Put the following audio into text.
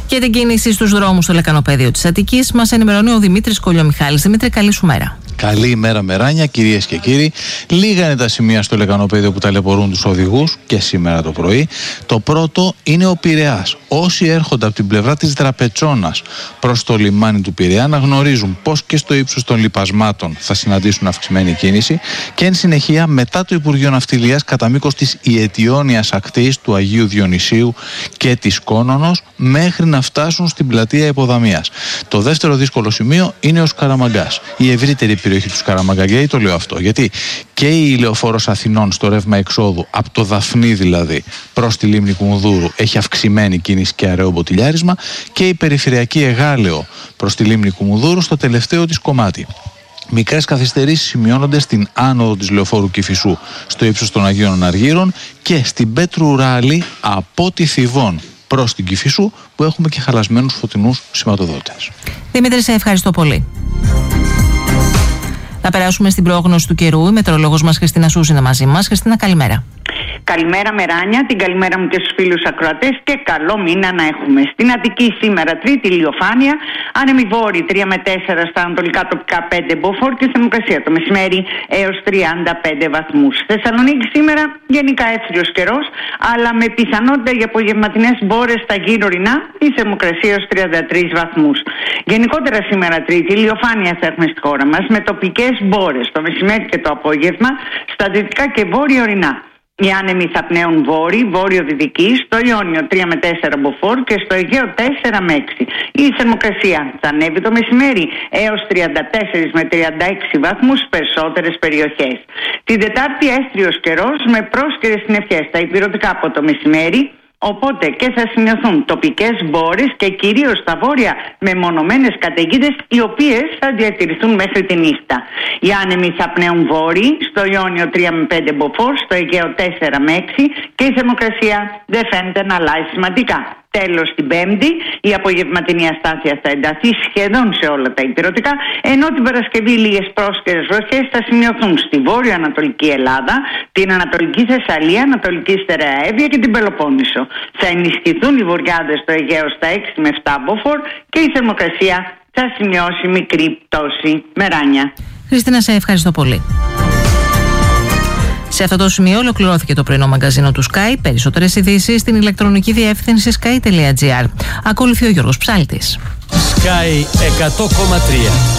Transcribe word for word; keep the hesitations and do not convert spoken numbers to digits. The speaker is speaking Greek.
Και την κίνηση στους δρόμους στο λεκανοπέδιο της Αττικής μας ενημερώνει ο Δημήτρης Κολιομιχάλης. Δημήτρη, καλή σου μέρα. Καλή ημέρα, Μεράνια, κυρίες και κύριοι. Λίγα είναι τα σημεία στο λεκανοπέδιο που ταλαιπωρούν τους οδηγούς και σήμερα το πρωί. Το πρώτο είναι ο Πειραιάς. Όσοι έρχονται από την πλευρά της Δραπετσόνας προς το λιμάνι του Πειραιά να γνωρίζουν πως και στο ύψος των λιπασμάτων θα συναντήσουν αυξημένη κίνηση και εν συνεχεία μετά το Υπουργείο Ναυτιλίας κατά μήκος της Ιετιώνιας ακτής του Αγίου Διονυσίου και της Κόνονος μέχρι να φτάσουν στην πλατεία Υποδαμίας. Το δεύτερο δύσκολο σημείο είναι ο Σκαραμαγκάς. Η ευρύτερη περιοχή του Σκαραμαγκα. Γιατί το λέω αυτό? Γιατί και η Λεωφόρος Αθηνών στο ρεύμα εξόδου, από το Δαφνί δηλαδή προς τη λίμνη Κουμουνδούρου, έχει αυξημένη κίνηση και αραιό μποτιλιάρισμα, και η περιφερειακή Εγάλεο προς τη λίμνη Κουμουνδούρου στο τελευταίο της κομμάτι. Μικρές καθυστερήσεις σημειώνονται στην άνοδο της Λεωφόρου Κηφισού στο ύψος των Αγίων Αργύρων και στην Πέτρου Ράλη από τη Θηβών προς την Κηφισού, που έχουμε και χαλασμένους φωτεινούς σηματοδότες. Δημήτρη, σε ευχαριστώ πολύ. Θα περάσουμε στην πρόγνωση του καιρού. Η μετεωρολόγος μας Χριστίνα Σούζη είναι μαζί μας. Χριστίνα, καλημέρα. Καλημέρα, Μεράνια, την καλημέρα μου και στους φίλους ακροατές και καλό μήνα να έχουμε. Στην Αττική σήμερα Τρίτη ηλιοφάνεια, άνεμοι βόρειοι τρία με τέσσερα στα ανατολικά τοπικά πέντε μποφόρ και θερμοκρασία το μεσημέρι έως τριάντα πέντε βαθμούς. Θεσσαλονίκη σήμερα γενικά εύθριος καιρός, αλλά με πιθανότητα για απογευματινές μπόρες στα γύρω ορεινά, η θερμοκρασία έως τριάντα τρεις βαθμούς. Γενικότερα σήμερα Τρίτη ηλιοφάνεια θα έχουμε στη χώρα μας με τοπικές μπόρες το μεσημέρι και το απόγευμα στα δυτικά και βόρεια ορεινά. Οι άνεμοι θα πνέουν βόρειοι, βόρειο-δυτικοί, στο Ιόνιο τρία με τέσσερα μποφόρ και στο Αιγαίο τέσσερα με έξι. Η θερμοκρασία θα ανέβει το μεσημέρι έως τριάντα τέσσερα με τριάντα έξι βαθμούς στις περισσότερες περιοχές. Την Τετάρτη έστριος καιρός με πρόσκαιρες συννεφιές στα ηπειρωτικά από το μεσημέρι. Οπότε και θα σημειωθούν τοπικές μπόρες και κυρίως στα βόρεια μεμονωμένες καταιγίδες, οι οποίες θα διατηρηθούν μέχρι τη νύχτα. Οι άνεμοι θα πνέουν βόρειοι, στο Ιόνιο τρία με πέντε μποφόρ, στο Αιγαίο τέσσερα με έξι και η θερμοκρασία δεν φαίνεται να αλλάζει σημαντικά. Τέλος, την Πέμπτη η απογευματινή αστάθεια θα ενταθεί σχεδόν σε όλα τα ηπειρωτικά, ενώ την Παρασκευή λίγες πρόσκαιρες βροχές θα σημειωθούν στη βόρειο-ανατολική Ελλάδα, την Ανατολική Θεσσαλία, Ανατολική Στερεαέβεια και την Πελοπόννησο. Θα ενισχυθούν οι βορειάδες στο Αιγαίο στα έξι με επτά μποφόρ και η θερμοκρασία θα σημειώσει μικρή πτώση. Μεράνια. Χριστίνα, σε ευχαριστώ πολύ. Σε αυτό το σημείο ολοκληρώθηκε το πρωινό μαγκαζίνο του Sky. Περισσότερες ειδήσεις στην ηλεκτρονική διεύθυνση sky τελεία gr. Ακολουθεί ο Γιώργος Ψάλτης. Sky εκατό κόμμα τρία.